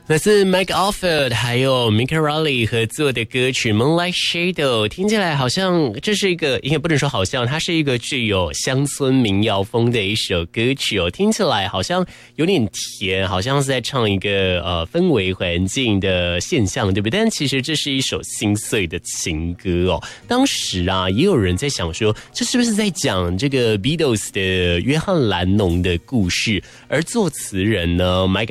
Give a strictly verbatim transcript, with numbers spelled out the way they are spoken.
来自 Mike Oldfield 还有 Mickey Rowley 合作的歌曲 Moonlight Shadow， 听起来好像这是一个，也不能说好像，它是一个具有乡村民谣风的一首歌曲哦，听起来好像有点甜，好像是在唱一个呃氛围环境的现象，对不对？但其实这是一首心碎的情歌哦。当时啊，也有人在想说，这是不是在讲这个 Beatles 的约翰兰农的故事？而作词人呢，Mike